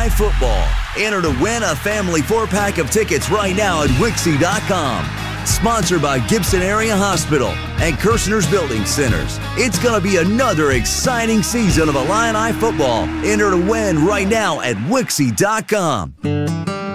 Illini football. Enter to win a family 4-pack of tickets right now at Wixie.com. Sponsored by Gibson Area Hospital and Kirshner's Building Centers. It's going to be another exciting season of Illini football. Enter to win right now at Wixie.com.